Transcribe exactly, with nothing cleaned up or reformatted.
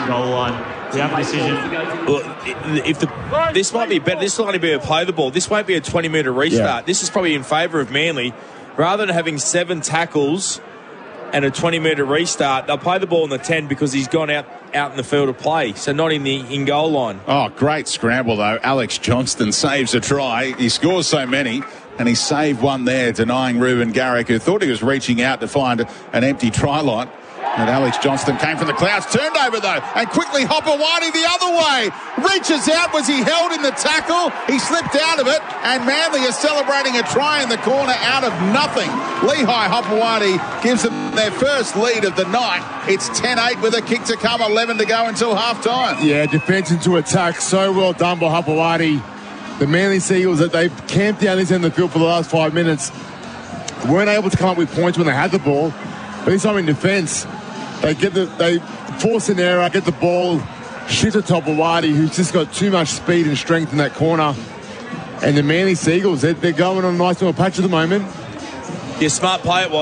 goal line. We have a decision. Well, if the this might be better. This will only be a play the ball. This won't be a twenty metre restart. Yeah. This is probably in favour of Manly. Rather than having seven tackles and a twenty metre restart, they'll play the ball in the ten because he's gone out, out in the field of play, so not in the in goal line. Oh, great scramble, though. Alex Johnston saves a try. He scores so many, and he saved one there, denying Ruben Garrick, who thought he was reaching out to find an empty try line. And Alex Johnston came from the clouds, turned over though, and quickly Hopewadi the other way. Reaches out, was he held in the tackle? He slipped out of it, and Manly is celebrating a try in the corner out of nothing. Lehigh Hopewadi gives them their first lead of the night. It's ten eight with a kick to come, eleven to go until half time. Yeah, defence into attack, so well done by Hopewadi. The Manly Seagulls, that they've camped down this end of the field for the last five minutes, weren't able to come up with points when they had the ball, but this time in defence, They get the they force an error, get the ball, shift to Hopewadi, who's just got too much speed and strength in that corner. And the Manly Seagulls, they're, they're going on a nice little patch at the moment. Yeah, smart play it was.